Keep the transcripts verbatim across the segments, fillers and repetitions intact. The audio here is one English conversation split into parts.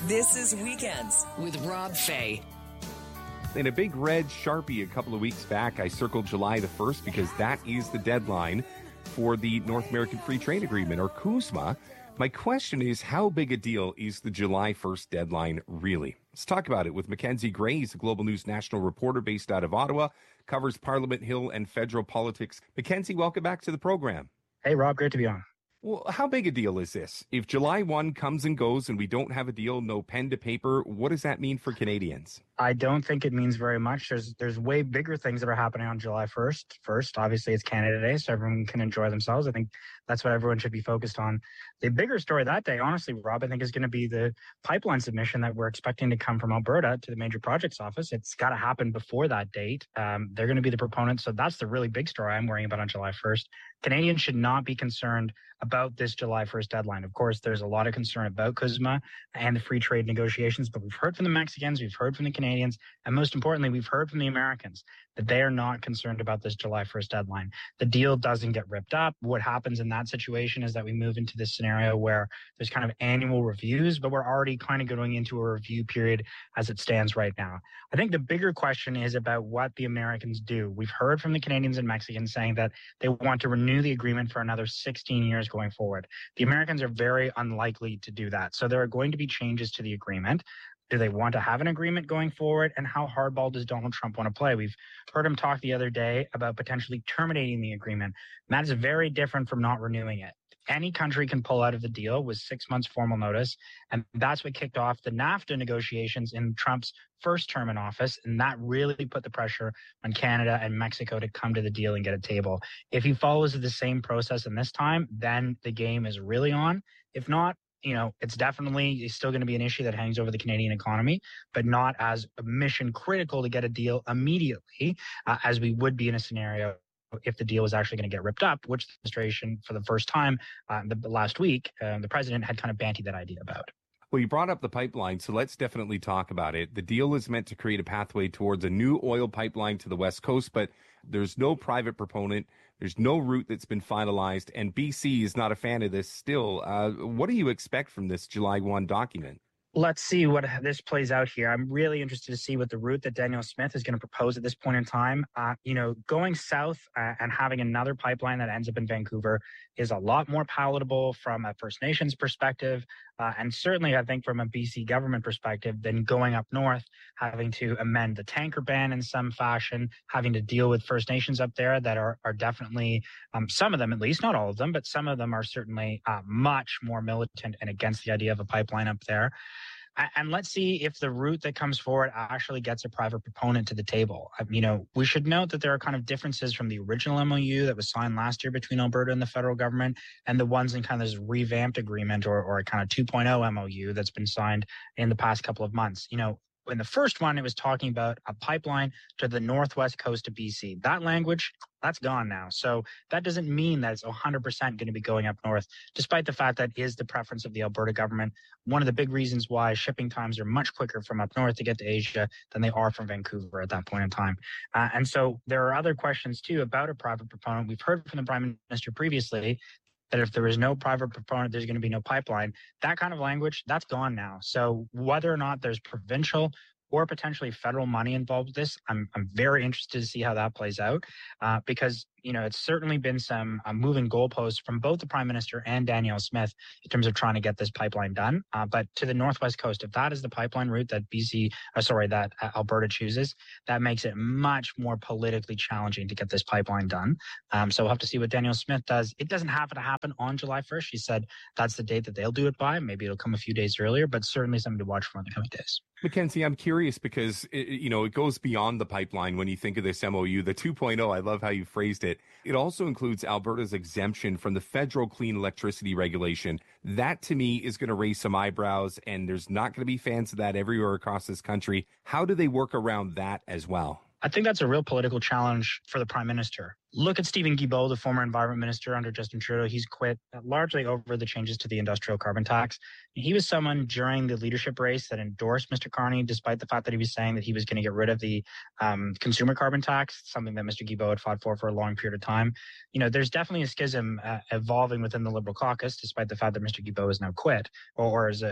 This is Weekends with Rob Fay. In a big red Sharpie a couple of weeks back, I circled July the first because that is the deadline for the North American Free Trade Agreement, or CUSMA. My question is, how big a deal is the July first deadline really? Let's talk about it with Mackenzie Gray. He's a Global News national reporter based out of Ottawa, covers Parliament Hill and federal politics. Mackenzie, welcome back to the program. Hey, Rob, great to be on. Well, how big a deal is this? If July first comes and goes and we don't have a deal, no pen to paper, what does that mean for Canadians? I don't think it means very much. There's there's way bigger things that are happening on July first. First, obviously, it's Canada Day, so everyone can enjoy themselves. I think that's what everyone should be focused on. The bigger story that day, honestly, Rob, I think is going to be the pipeline submission that we're expecting to come from Alberta to the Major Projects Office. It's got to happen before that date. Um, they're going to be the proponents, so that's the really big story I'm worrying about on July first. Canadians should not be concerned about this July first deadline. Of course, there's a lot of concern about CUSMA and the free trade negotiations, but we've heard from the Mexicans, we've heard from the Canadians, and most importantly, we've heard from the Americans that they are not concerned about this July first deadline. The deal doesn't get ripped up. What happens in that situation is that we move into this scenario where there's kind of annual reviews, but we're already kind of going into a review period as it stands right now. I think the bigger question is about what the Americans do. We've heard from the Canadians and Mexicans saying that they want to renew the agreement for another sixteen years going forward. The Americans are very unlikely to do that. So there are going to be changes to the agreement. Do they want to have an agreement going forward? And how hardball does Donald Trump want to play? We've heard him talk the other day about potentially terminating the agreement. And that is very different from not renewing it. Any country can pull out of the deal with six months formal notice. And that's what kicked off the NAFTA negotiations in Trump's first term in office. And that really put the pressure on Canada and Mexico to come to the deal and get a table. If he follows the same process in this time, then the game is really on. If not, you know, it's definitely still going to be an issue that hangs over the Canadian economy, but not as mission critical to get a deal immediately uh, as we would be in a scenario if the deal was actually going to get ripped up, which the administration, for the first time uh, the, the last week, uh, the president had kind of bantied that idea about. Well, you brought up the pipeline, so let's definitely talk about it. The deal is meant to create a pathway towards a new oil pipeline to the West Coast, but there's no private proponent. There's no route that's been finalized, and B C is not a fan of this still. Uh, what do you expect from this July first document? Let's see what this plays out here. I'm really interested to see what the route that Danielle Smith is going to propose at this point in time. Uh, you know, going south uh, and having another pipeline that ends up in Vancouver is a lot more palatable from a First Nations perspective. Uh, and certainly, I think from a B C government perspective, than going up north, having to amend the tanker ban in some fashion, having to deal with First Nations up there that are, are definitely, um, some of them at least, not all of them, but some of them are certainly uh, much more militant and against the idea of a pipeline up there. And let's see if the route that comes forward actually gets a private proponent to the table. You know, we should note that there are kind of differences from the original M O U that was signed last year between Alberta and the federal government and the ones in kind of this revamped agreement or, or a kind of two point oh M O U that's been signed in the past couple of months. You know, in the first one, it was talking about a pipeline to the northwest coast of B C. That language, that's gone now. So that doesn't mean that it's one hundred percent going to be going up north, despite the fact that is the preference of the Alberta government. One of the big reasons why shipping times are much quicker from up north to get to Asia than they are from Vancouver at that point in time. Uh, and so there are other questions, too, about a private proponent. We've heard from the Prime Minister previously that if there is no private proponent, there's going to be no pipeline. That kind of language, that's gone now. So whether or not there's provincial or potentially federal money involved with this, I'm I'm very interested to see how that plays out uh, because, you know, it's certainly been some uh, moving goalposts from both the Prime Minister and Danielle Smith in terms of trying to get this pipeline done. Uh, but to the Northwest Coast, if that is the pipeline route that B C, uh, sorry, that uh, Alberta chooses, that makes it much more politically challenging to get this pipeline done. Um, so we'll have to see what Danielle Smith does. It doesn't have to happen on July first. She said that's the date that they'll do it by. Maybe it'll come a few days earlier, but certainly something to watch for in the coming days. Mackenzie, I'm curious because, it, you know, it goes beyond the pipeline when you think of this M O U. The two point oh, I love how you phrased it. It also includes Alberta's exemption from the federal clean electricity regulation. That, to me, is going to raise some eyebrows, and there's not going to be fans of that everywhere across this country. How do they work around that as well? I think that's a real political challenge for the Prime Minister. Look at Stephen Guilbeault, the former environment minister under Justin Trudeau. He's quit largely over the changes to the industrial carbon tax. He was someone during the leadership race that endorsed Mister Carney, despite the fact that he was saying that he was going to get rid of the um, consumer carbon tax, something that Mister Guilbeault had fought for for a long period of time. You know, there's definitely a schism uh, evolving within the Liberal caucus, despite the fact that Mister Guilbeault has now quit or, or is a,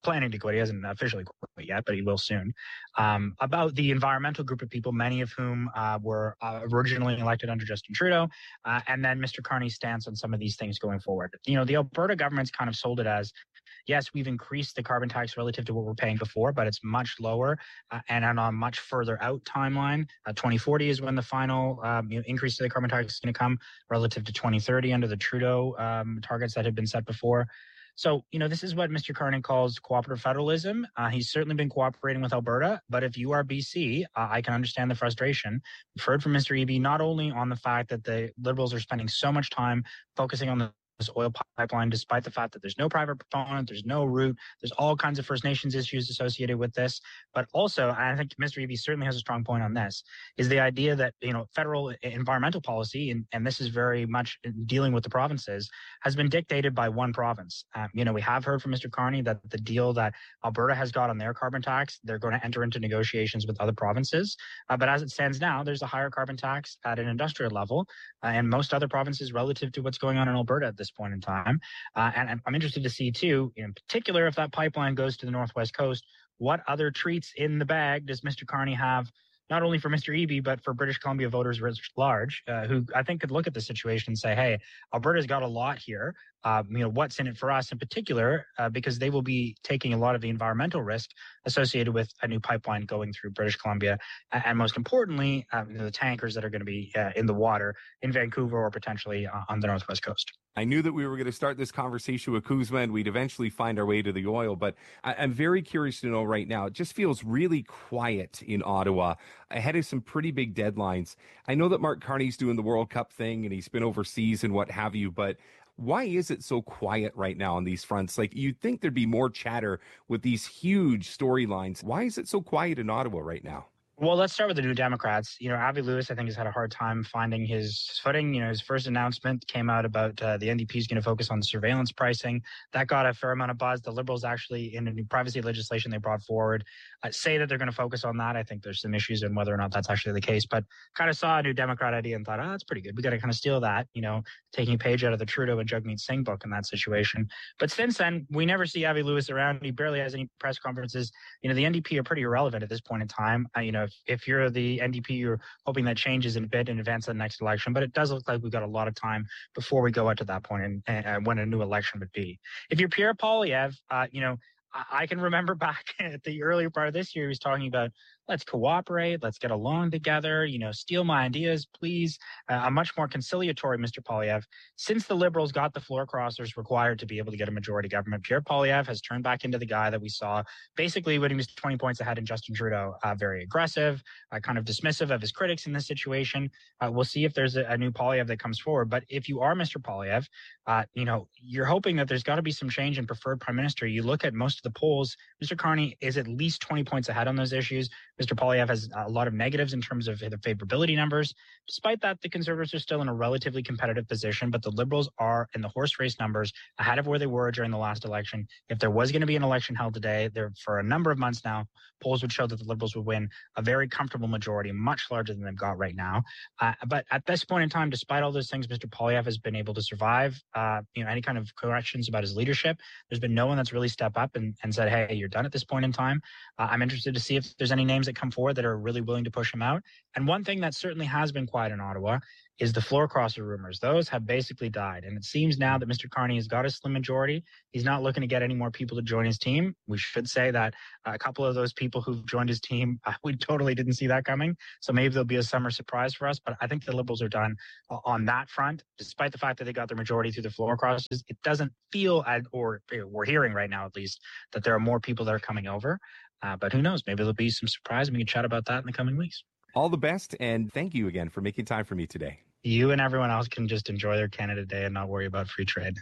planning to quit. He hasn't officially quit yet, but he will soon. Um, about the environmental group of people, many of whom uh, were uh, originally elected under Justin Trudeau, uh, and then Mister Carney's stance on some of these things going forward. You know, the Alberta government's kind of sold it as, yes, we've increased the carbon tax relative to what we're paying before, but it's much lower uh, and on a much further out timeline. Uh, twenty forty is when the final um, you know, increase to the carbon tax is going to come relative to twenty thirty under the Trudeau um, targets that had been set before. So, you know, this is what Mister Carney calls cooperative federalism. Uh, he's certainly been cooperating with Alberta, but if you are B C, uh, I can understand the frustration. We've heard from Mister Eby not only on the fact that the Liberals are spending so much time focusing on the this oil pipeline, despite the fact that there's no private proponent, there's no route, there's all kinds of First Nations issues associated with this. But also, I think Mister Eby certainly has a strong point on this, is the idea that, you know, federal environmental policy, and, and this is very much dealing with the provinces, has been dictated by one province. Um, you know, we have heard from Mister Carney that the deal that Alberta has got on their carbon tax, they're going to enter into negotiations with other provinces. Uh, but as it stands now, there's a higher carbon tax at an industrial level, uh, and most other provinces relative to what's going on in Alberta at this point in time. Uh, and I'm interested to see, too, in particular, if that pipeline goes to the Northwest Coast, what other treats in the bag does Mister Carney have, not only for Mister Eby, but for British Columbia voters writ large, uh, who I think could look at the situation and say, hey, Alberta's got a lot here. Uh, you know, what's in it for us in particular, uh, because they will be taking a lot of the environmental risk associated with a new pipeline going through British Columbia. And, and most importantly, uh, the tankers that are going to be uh, in the water in Vancouver or potentially uh, on the Northwest Coast. I knew that we were going to start this conversation with CUSMA and we'd eventually find our way to the oil, but I, I'm very curious to know right now, it just feels really quiet in Ottawa ahead of some pretty big deadlines. I know that Mark Carney's doing the World Cup thing and he's been overseas and what have you, but why is it so quiet right now on these fronts? Like, you'd think thered be more chatter with these huge storylines. Why is it so quiet in Ottawa right now? Well, let's start with the New Democrats. You know, Avi Lewis, I think, has had a hard time finding his footing. You know, his first announcement came out about uh, the N D P is going to focus on surveillance pricing. That got a fair amount of buzz. The Liberals actually, in a new privacy legislation they brought forward, uh, say that they're going to focus on that. I think there's some issues in whether or not that's actually the case, but kind of saw a New Democrat idea and thought, oh, that's pretty good. We got to kind of steal that, you know, taking a page out of the Trudeau and Jagmeet Singh book in that situation. But since then, we never see Avi Lewis around. He barely has any press conferences. You know, the N D P are pretty irrelevant at this point in time. Uh, you know, if, if you're the N D P, you're hoping that changes in a bit in advance of the next election, but it does look like we've got a lot of time before we go out to that point and, and when a new election would be. If you're Pierre Poilievre, uh, you know, I, I can remember back at the earlier part of this year, he was talking about, let's cooperate, let's get along together, you know, steal my ideas, please. Uh, a much more conciliatory Mister Poilievre. Since the Liberals got the floor crossers required to be able to get a majority government, Pierre Poilievre has turned back into the guy that we saw basically when he was twenty points ahead in Justin Trudeau, uh, very aggressive, uh, kind of dismissive of his critics in this situation. Uh, we'll see if there's a, a new Poilievre that comes forward. But if you are Mister Poilievre, uh, you know, you're hoping that there's got to be some change in preferred prime minister. You look at most of the polls, Mister Carney is at least twenty points ahead on those issues. Mister Poilievre has a lot of negatives in terms of the favorability numbers. Despite that, the Conservatives are still in a relatively competitive position, but the Liberals are in the horse race numbers ahead of where they were during the last election. If there was going to be an election held today, there for a number of months now, polls would show that the Liberals would win a very comfortable majority, much larger than they've got right now. Uh, but at this point in time, despite all those things, Mister Poilievre has been able to survive. Uh, you know, any kind of corrections about his leadership, there's been no one that's really stepped up and, and said, hey, you're done at this point in time. Uh, I'm interested to see if there's any names that come forward that are really willing to push him out. And one thing that certainly has been quiet in Ottawa is the floor crosser rumors. Those have basically died. And it seems now that Mister Carney has got a slim majority. He's not looking to get any more people to join his team. We should say that a couple of those people who've joined his team, uh, we totally didn't see that coming. So maybe there'll be a summer surprise for us. But I think the Liberals are done uh, on that front. Despite the fact that they got their majority through the floor crosses, it doesn't feel, at, or we're hearing right now at least, that there are more people that are coming over. Uh, but who knows? Maybe there'll be some surprise and we can chat about that in the coming weeks. All the best, and thank you again for making time for me today. You and everyone else can just enjoy their Canada Day and not worry about free trade.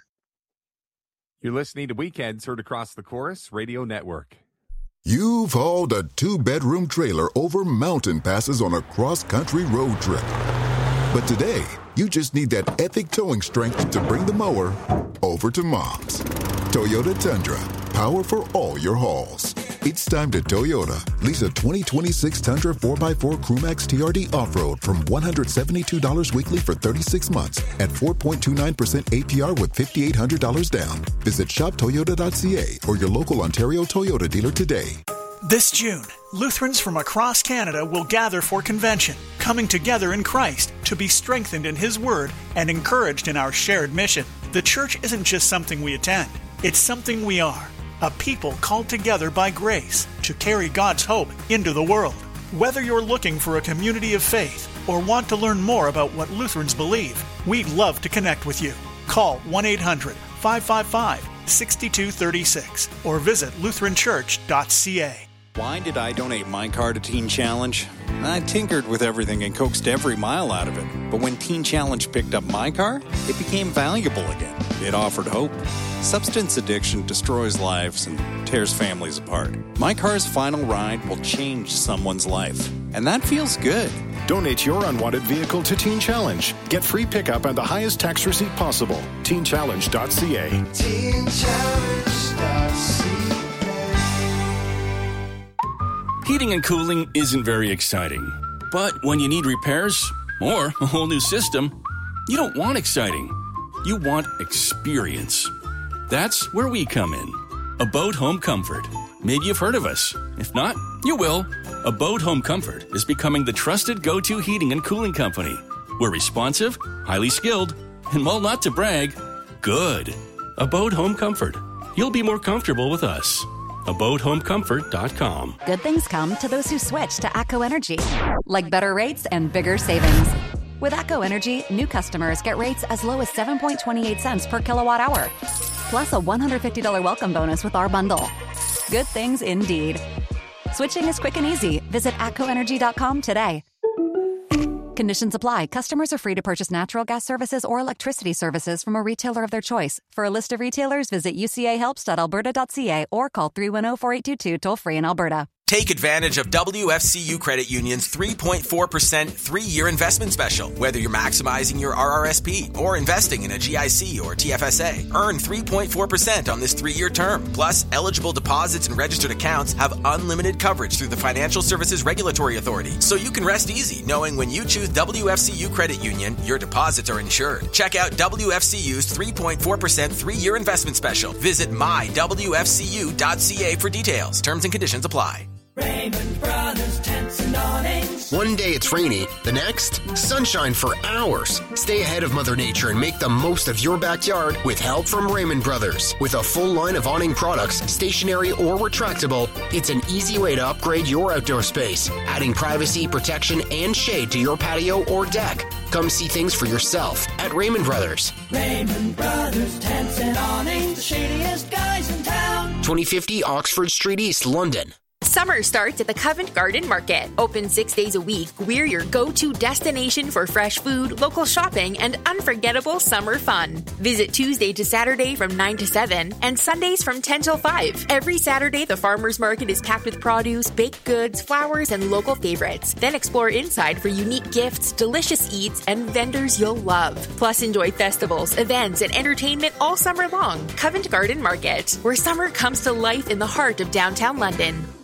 You're listening to Weekends heard across the Chorus Radio Network. You've hauled a two-bedroom trailer over mountain passes on a cross-country road trip. But today, you just need that epic towing strength to bring the mower over to Mom's. Toyota Tundra, power for all your hauls. It's time to Toyota. Lease a twenty twenty-six Tundra four by four Crewmax T R D Off-Road from one hundred seventy-two dollars weekly for thirty-six months at four point two nine percent A P R with five thousand eight hundred dollars down. Visit shop toyota dot c a or your local Ontario Toyota dealer today. This June, Lutherans from across Canada will gather for convention, coming together in Christ to be strengthened in His Word and encouraged in our shared mission. The church isn't just something we attend, it's something we are. A people called together by grace to carry God's hope into the world. Whether you're looking for a community of faith or want to learn more about what Lutherans believe, we'd love to connect with you. Call one eight hundred, five five five, six two three six or visit lutheran church dot c a. Why did I donate my car to Teen Challenge? I tinkered with everything and coaxed every mile out of it. But when Teen Challenge picked up my car, it became valuable again. It offered hope. Substance addiction destroys lives and tears families apart. My car's final ride will change someone's life. And that feels good. Donate your unwanted vehicle to Teen Challenge. Get free pickup and the highest tax receipt possible. teen challenge dot c a. teen challenge dot c a. Heating and cooling isn't very exciting. But when you need repairs or a whole new system, you don't want exciting. You want experience. That's where we come in. Abode Home Comfort. Maybe you've heard of us. If not, you will. Abode Home Comfort is becoming the trusted go-to heating and cooling company. We're responsive, highly skilled, and while not to brag, good. Abode Home Comfort. You'll be more comfortable with us. abode home comfort dot com. Good things come to those who switch to ATCO Energy, like better rates and bigger savings. With ATCO Energy, new customers get rates as low as seven point two eight cents per kilowatt hour, plus a one hundred fifty dollars welcome bonus with our bundle. Good things indeed. Switching is quick and easy. Visit atco energy dot com today. Conditions apply. Customers are free to purchase natural gas services or electricity services from a retailer of their choice. For a list of retailers, visit u c a helps dot alberta dot c a or call three one zero, four eight two two toll-free in Alberta. Take advantage of W F C U Credit Union's three point four percent three-year investment special. Whether you're maximizing your R R S P or investing in a G I C or T F S A, earn three point four percent on this three-year term. Plus, eligible deposits and registered accounts have unlimited coverage through the Financial Services Regulatory Authority. So you can rest easy knowing when you choose W F C U Credit Union, your deposits are insured. Check out W F C U's three point four percent three-year investment special. Visit my w f c u dot c a for details. Terms and conditions apply. Raymond Brothers Tents and Awnings. One day it's rainy, the next, sunshine for hours. Stay ahead of Mother Nature and make the most of your backyard with help from Raymond Brothers. With a full line of awning products, stationary or retractable, it's an easy way to upgrade your outdoor space, adding privacy, protection, and shade to your patio or deck. Come see things for yourself at Raymond Brothers. Raymond Brothers Tents and Awnings, the shadiest guys in town. twenty fifty Oxford Street East, London. Summer starts at the Covent Garden Market. Open six days a week, we're your go-to destination for fresh food, local shopping, and unforgettable summer fun. Visit Tuesday to Saturday from nine to seven and Sundays from ten till five. Every Saturday, the farmers market is packed with produce, baked goods, flowers, and local favorites. Then explore inside for unique gifts, delicious eats, and vendors you'll love. Plus, enjoy festivals, events, and entertainment all summer long. Covent Garden Market, where summer comes to life in the heart of downtown London.